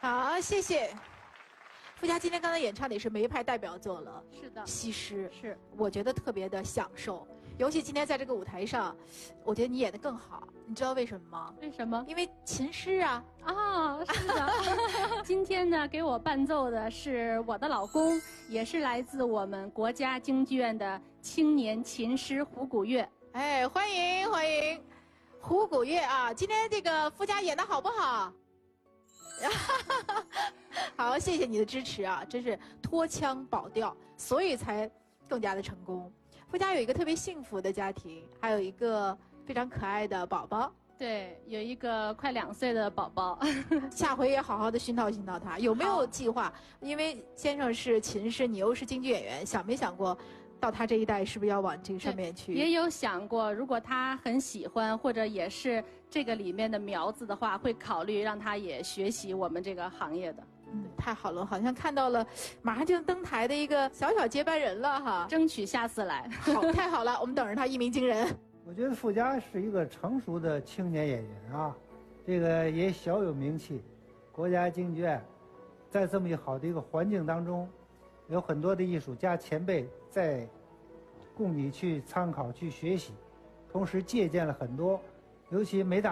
好，谢谢。傅佳今天刚才演唱的也是梅派代表作了， 是的， 西施是， 我觉得特别的享受，尤其今天在这个舞台上，我觉得你演得更好，你知道为什么吗？ 为什么？ 因为琴师啊。 啊，是的。今天呢，给我伴奏的是我的老公，也是来自我们国家京剧院的青年琴师胡古月。 哎，欢迎欢迎，胡古月啊！今天这个傅佳演得好不好？好，谢谢你的支持啊！真是脱腔保调，所以才更加的成功。傅佳有一个特别幸福的家庭，还有一个非常可爱的宝宝。 对，有一个快2岁的宝宝。 下回也好好的熏陶熏陶他。有没有计划？因为先生是琴师，你又是京剧演员，想没想过？到他这一代是不是要往这个上面去？ 也有想过，如果他很喜欢，或者也是这个里面的苗子的话，会考虑让他也学习我们这个行业的。 太好了，好像看到了马上就能登台的一个小小接班人了哈！ 争取下次来。 好，太好了，我们等着他一鸣惊人。 我觉得傅佳是一个成熟的青年演员啊，这个也小有名气。国家京剧院在这么好的一个环境当中，有很多的艺术家前辈在供你去参考、去学习，同时借鉴了很多，尤其梅大